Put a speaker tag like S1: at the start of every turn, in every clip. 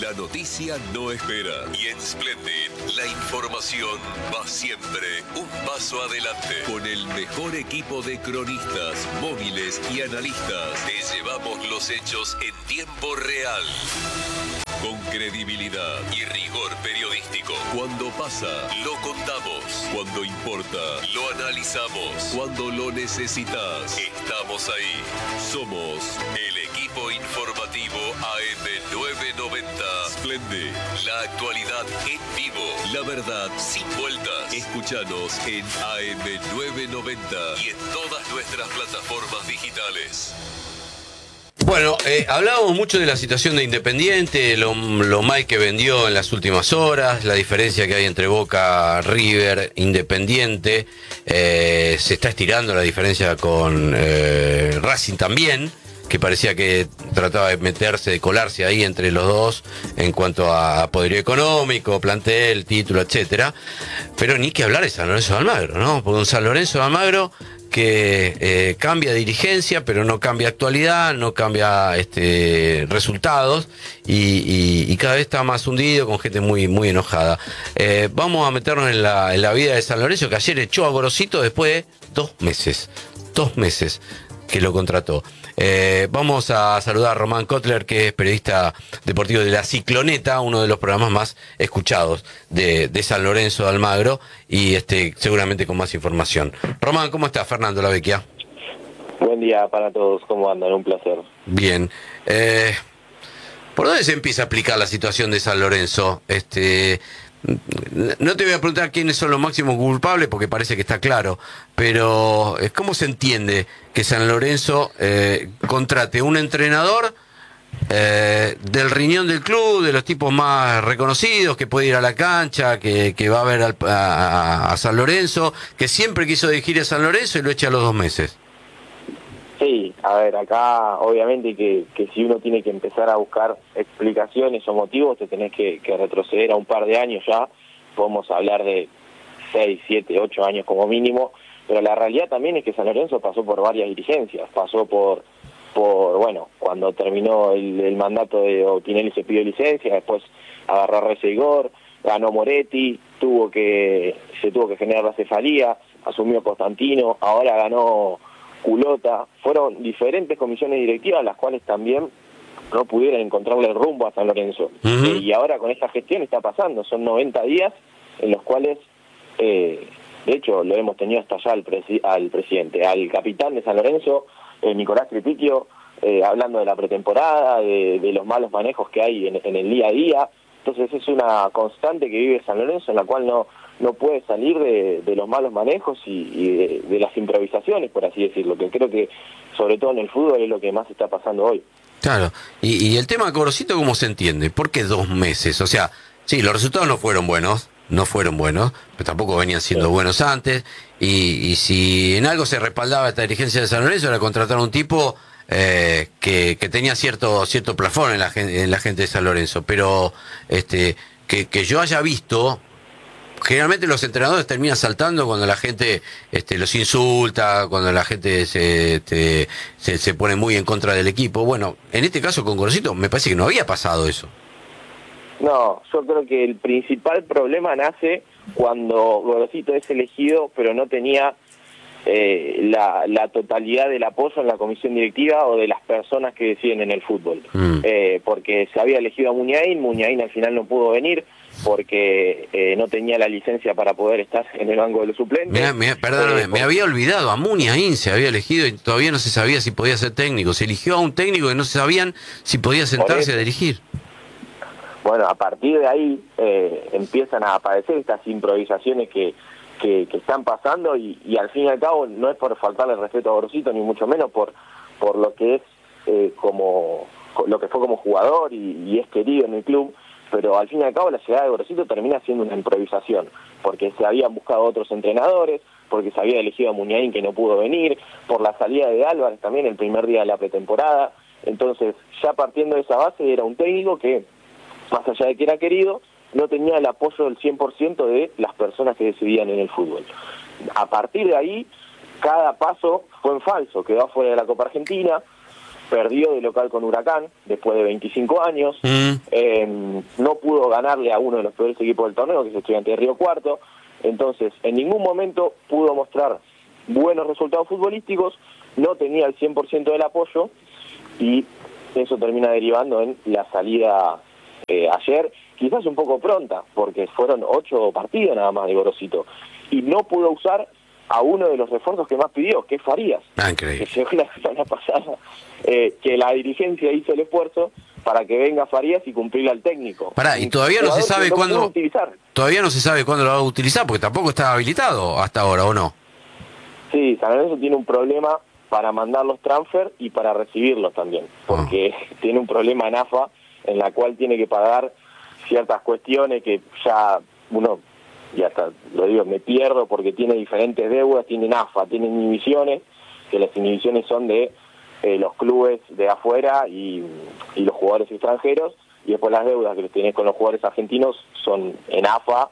S1: La noticia no espera y en Splendid la información va siempre un paso adelante. Con el mejor equipo de cronistas, móviles y analistas, te llevamos los hechos en tiempo real. Con credibilidad y rigor periodístico. Cuando pasa, lo contamos. Cuando importa, lo analizamos. Cuando lo necesitas, estamos ahí. Somos el equipo informativo AM990. Splendid, la actualidad en vivo. La verdad sin vueltas. Escúchanos en AM990 y en todas nuestras plataformas digitales.
S2: Bueno, hablábamos mucho de la situación de Independiente, lo mal que vendió en las últimas horas, la diferencia que hay entre Boca, River, Independiente. Se está estirando la diferencia con Racing también, que parecía que trataba de meterse, de colarse ahí entre los dos en cuanto a poderío económico, plantel, título, etcétera. Pero ni que hablar de San Lorenzo de Almagro, ¿no? Porque un San Lorenzo de Almagro que cambia dirigencia, pero no cambia actualidad, no cambia resultados y cada vez está más hundido, con gente muy, muy enojada. Vamos a meternos en la vida de San Lorenzo, que ayer echó a Gorosito después de 2 meses que lo contrató. Vamos a saludar a Román Kotler, que es periodista deportivo de La Cicloneta, uno de los programas más escuchados de San Lorenzo de Almagro, y seguramente con más información. Román, ¿cómo estás? Fernando Lavecchia.
S3: Buen día para todos, ¿cómo andan? Un placer.
S2: Bien. ¿Por dónde se empieza a aplicar la situación de San Lorenzo? No te voy a preguntar quiénes son los máximos culpables, porque parece que está claro, pero ¿cómo se entiende que San Lorenzo contrate un entrenador del riñón del club, de los tipos más reconocidos, que puede ir a la cancha, que va a ver a San Lorenzo, que siempre quiso dirigir a San Lorenzo y lo echa a los 2 meses?
S3: Sí, a ver, acá obviamente que si uno tiene que empezar a buscar explicaciones o motivos, te tenés que retroceder a un par de años ya. Podemos hablar de 6, 7, 8 años como mínimo, pero la realidad también es que San Lorenzo pasó por varias dirigencias. Pasó por bueno, cuando terminó el mandato de Otinelli se pidió licencia, después agarró a Reseigor, ganó Moretti, se tuvo que generar la cefalía, asumió Constantino, ahora ganó Culota. Fueron diferentes comisiones directivas las cuales también no pudieron encontrarle el rumbo a San Lorenzo. Y ahora con esta gestión está pasando, son 90 días en los cuales, de hecho lo hemos tenido hasta allá al presidente, al capitán de San Lorenzo, Nicolás Crepicchio, hablando de la pretemporada, de los malos manejos que hay en el día a día. Entonces es una constante que vive San Lorenzo, en la cual no puede salir de los malos manejos y de las improvisaciones, por así decirlo, que creo que sobre todo en el fútbol es lo que más está pasando hoy.
S2: Claro, y el tema de Gorosito, ¿cómo se entiende? ¿Por qué 2 meses? O sea, sí, los resultados no fueron buenos, pero tampoco venían siendo buenos antes, y si en algo se respaldaba esta dirigencia de San Lorenzo era contratar a un tipo que tenía cierto plafón en la gente de San Lorenzo, pero que yo haya visto. Generalmente los entrenadores terminan saltando cuando la gente los insulta, cuando la gente se pone muy en contra del equipo. Bueno, en este caso con Gorosito me parece que no había pasado eso.
S3: No, yo creo que el principal problema nace cuando Gorosito es elegido, pero no tenía la totalidad del apoyo en la comisión directiva o de las personas que deciden en el fútbol. Porque se había elegido a Muniain al final no pudo venir, porque no tenía la licencia para poder estar en el banco de los suplentes.
S2: Perdóname, me había olvidado, a Muniain se había elegido y todavía no se sabía si podía ser técnico. Se eligió a un técnico que no sabían si podía sentarse a dirigir.
S3: Bueno, a partir de ahí empiezan a aparecer estas improvisaciones que están pasando y al fin y al cabo no es por faltarle respeto a Gorosito, ni mucho menos por lo que es como lo que fue como jugador y es querido en el club. Pero al fin y al cabo la llegada de Gorosito termina siendo una improvisación, porque se habían buscado otros entrenadores, porque se había elegido a Muniain que no pudo venir, por la salida de Álvarez también el primer día de la pretemporada. Entonces, ya partiendo de esa base, era un técnico que, más allá de que era querido, no tenía el apoyo del 100% de las personas que decidían en el fútbol. A partir de ahí, cada paso fue en falso, quedó afuera de la Copa Argentina, perdió de local con Huracán después de 25 años, no pudo ganarle a uno de los peores equipos del torneo, que es Estudiantes de Río Cuarto. Entonces, en ningún momento pudo mostrar buenos resultados futbolísticos, no tenía el 100% del apoyo, y eso termina derivando en la salida ayer, quizás un poco pronta, porque fueron 8 partidos nada más de Gorosito, y no pudo usar a uno de los refuerzos que más pidió, que es Farías,
S2: increíble.
S3: que llegó la semana pasada, que la dirigencia hizo el esfuerzo para que venga Farías y cumplirle al técnico.
S2: Y todavía no se sabe cuándo. Todavía no se sabe cuándo lo va a utilizar, porque tampoco está habilitado hasta ahora, ¿o no?
S3: Sí, San Lorenzo tiene un problema para mandar los transfer y para recibirlos también, porque tiene un problema en AFA, en la cual tiene que pagar ciertas cuestiones que ya uno, y hasta lo digo, me pierdo, porque tiene diferentes deudas, tienen AFA, tienen inhibiciones, que las inhibiciones son de los clubes de afuera y los jugadores extranjeros, y después las deudas que los tenés con los jugadores argentinos son en AFA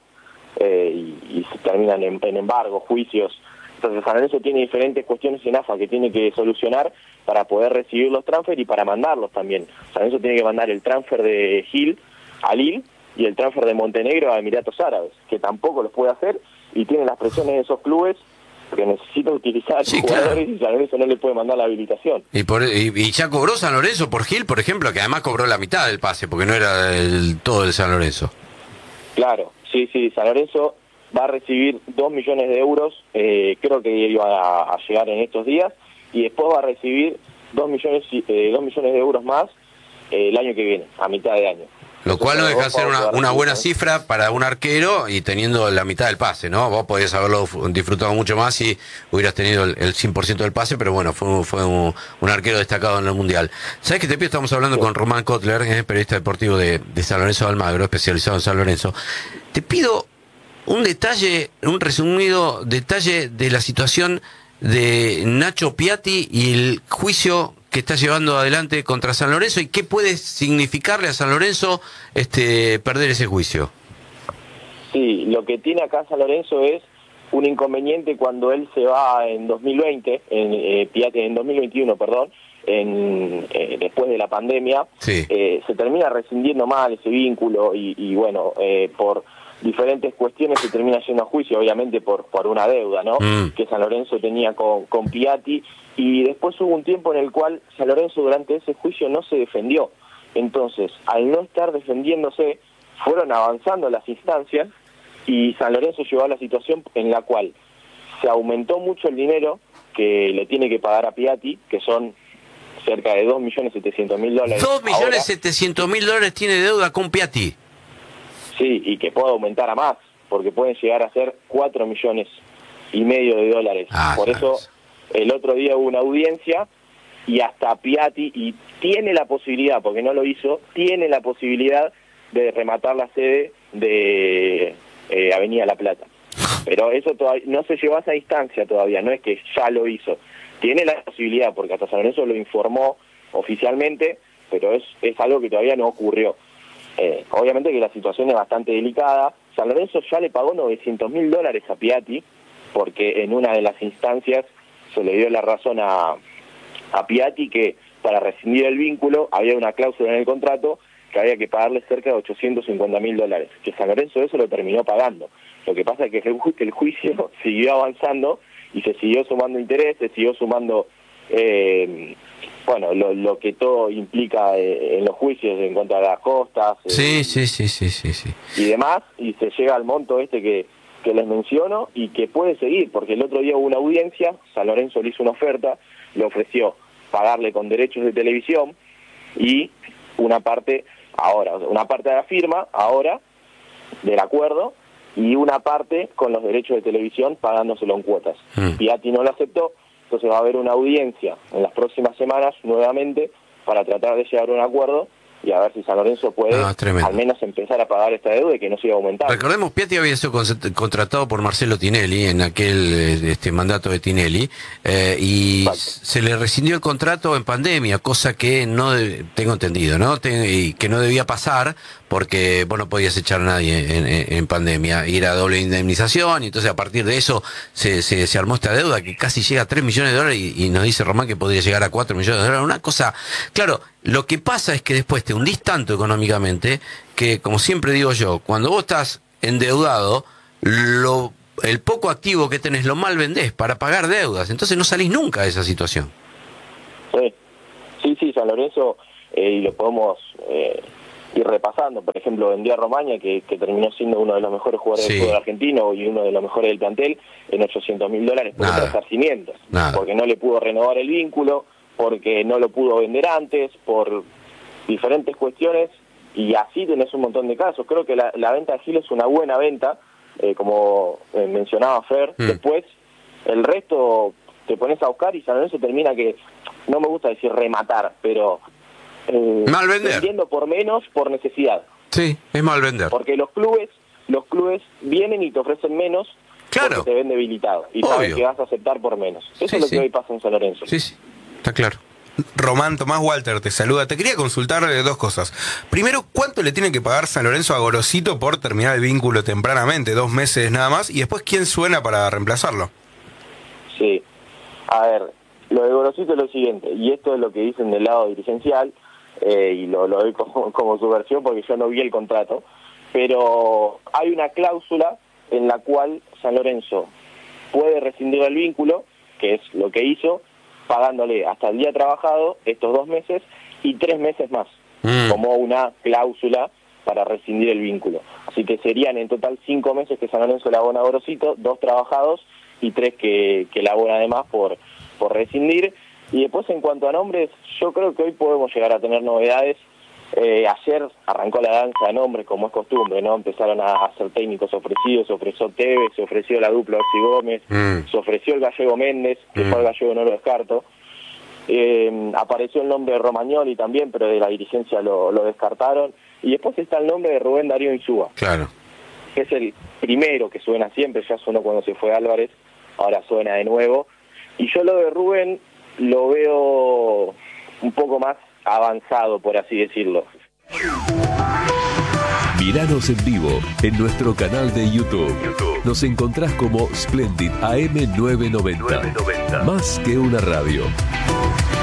S3: y se terminan en embargo, juicios. Entonces San Lorenzo tiene diferentes cuestiones en AFA que tiene que solucionar para poder recibir los transfer y para mandarlos también. San Lorenzo tiene que mandar el transfer de Gil a Lille y el transfer de Montenegro a Emiratos Árabes, que tampoco los puede hacer, y tiene las presiones de esos clubes que necesitan utilizar a los jugadores, claro. Y San Lorenzo no le puede mandar la habilitación.
S2: Y ya cobró San Lorenzo por Gil, por ejemplo, que además cobró la mitad del pase, porque no era todo el San Lorenzo.
S3: Claro, sí, San Lorenzo va a recibir 2 millones de euros, creo que iba a llegar en estos días, y después va a recibir 2 millones de euros más el año que viene, a mitad de año.
S2: Lo cual no deja de ser una buena cifra para un arquero y teniendo la mitad del pase, ¿no? Vos podías haberlo disfrutado mucho más si hubieras tenido el 100% del pase, pero bueno, fue un arquero destacado en el Mundial. ¿Sabés qué te pido? Estamos hablando con Román Kotler, que es periodista deportivo de San Lorenzo de Almagro, especializado en San Lorenzo. Te pido un resumido detalle de la situación de Nacho Piatti y el juicio que está llevando adelante contra San Lorenzo, y qué puede significarle a San Lorenzo perder ese juicio. Sí,
S3: lo que tiene acá San Lorenzo es un inconveniente cuando él se va en 2020, Piatti en 2021, perdón, después de la pandemia, sí. Se termina rescindiendo mal ese vínculo y bueno, por diferentes cuestiones se termina yendo a juicio, obviamente por una deuda, ¿no? Que San Lorenzo tenía con Piatti, y después hubo un tiempo en el cual San Lorenzo durante ese juicio no se defendió. Entonces, al no estar defendiéndose, fueron avanzando las instancias y San Lorenzo llegó a la situación en la cual se aumentó mucho el dinero que le tiene que pagar a Piatti, que son cerca de $2.700.000.
S2: $2.700.000 tiene deuda con Piatti.
S3: Sí, y que puede aumentar a más, porque pueden llegar a ser $4,5 millones de dólares. Por eso el otro día hubo una audiencia y hasta Piatti, y tiene la posibilidad, porque no lo hizo, tiene la posibilidad de rematar la sede de Avenida La Plata. Pero eso todavía no se llevó a esa instancia todavía, no es que ya lo hizo. Tiene la posibilidad, porque hasta San Lorenzo lo informó oficialmente, pero es algo que todavía no ocurrió. Obviamente que la situación es bastante delicada. San Lorenzo ya le pagó $900.000 a Piatti, porque en una de las instancias se le dio la razón a Piatti que para rescindir el vínculo había una cláusula en el contrato que había que pagarle cerca de $850.000, que San Lorenzo eso lo terminó pagando. Lo que pasa es que el juicio siguió avanzando y se siguió sumando interés, se siguió sumando lo que todo implica en los juicios en contra de las costas
S2: sí.
S3: Y demás, y se llega al monto que les menciono y que puede seguir, porque el otro día hubo una audiencia, San Lorenzo le hizo una oferta, le ofreció pagarle con derechos de televisión y una parte de la firma ahora del acuerdo y una parte con los derechos de televisión pagándoselo en cuotas. Piatti no lo aceptó. Entonces va a haber una audiencia en las próximas semanas nuevamente para tratar de llegar a un acuerdo y a ver si San Lorenzo puede al menos empezar a pagar esta deuda y que no siga aumentando.
S2: Recordemos, Piatti había sido contratado por Marcelo Tinelli en aquel mandato de Tinelli, y se le rescindió el contrato en pandemia, cosa que no tengo entendido, ¿no? Y que no debía pasar porque vos no podías echar a nadie en pandemia, ir a doble indemnización, y entonces a partir de eso se armó esta deuda que casi llega a 3 millones de dólares y nos dice Román que podría llegar a 4 millones de dólares. Una cosa, claro, lo que pasa es que después te hundís tanto económicamente que, como siempre digo yo, cuando vos estás endeudado, el poco activo que tenés lo mal vendés para pagar deudas, entonces no salís nunca de esa situación.
S3: Sí, San Lorenzo, y lo podemos ir repasando. Por ejemplo, vendió a Romaña, que terminó siendo uno de los mejores jugadores del fútbol argentino y uno de los mejores del plantel, en $800.000 por resarcimientos, porque no le pudo renovar el vínculo, porque no lo pudo vender antes, por diferentes cuestiones, y así tenés un montón de casos. Creo que la venta de Gil es una buena venta, como mencionaba Fer. Después, el resto te pones a buscar y San Lorenzo termina que, no me gusta decir rematar, pero
S2: mal vender,
S3: vendiendo por menos, por necesidad.
S2: Sí, es mal vender.
S3: Porque los clubes vienen y te ofrecen menos, porque te ven debilitado y saben que vas a aceptar por menos. Eso es lo que hoy pasa en San Lorenzo.
S2: Sí, está claro.
S4: Román, Tomás Walter te saluda. Te quería consultar dos cosas. Primero, ¿cuánto le tiene que pagar San Lorenzo a Gorosito por terminar el vínculo tempranamente? 2 meses nada más. Y después, ¿quién suena para reemplazarlo?
S3: Sí. A ver, lo de Gorosito es lo siguiente, y esto es lo que dicen del lado dirigencial, y lo doy como su versión porque yo no vi el contrato, pero hay una cláusula en la cual San Lorenzo puede rescindir el vínculo, que es lo que hizo, pagándole hasta el día trabajado estos 2 meses y 3 meses más, como una cláusula para rescindir el vínculo. Así que serían en total 5 meses que San Lorenzo le abona a Gorosito, 2 trabajados y 3 que le abona además por rescindir. Y después, en cuanto a nombres, yo creo que hoy podemos llegar a tener novedades. Ayer arrancó la danza de nombres, como es costumbre, ¿no? Empezaron a ser técnicos ofrecidos, se ofreció Tevez, se ofreció la dupla Orsi Gómez, se ofreció el gallego Méndez, que fue el gallego, no lo descarto. Apareció el nombre de Romagnoli también, pero de la dirigencia lo descartaron. Y después está el nombre de Rubén Darío Insúa.
S2: Claro.
S3: Que es el primero que suena siempre, ya sonó cuando se fue Álvarez, ahora suena de nuevo. Y yo lo de Rubén lo veo un poco más avanzado, por así decirlo.
S1: Miranos en vivo en nuestro canal de YouTube. Nos encontrás como Splendid AM 990. Más que una radio.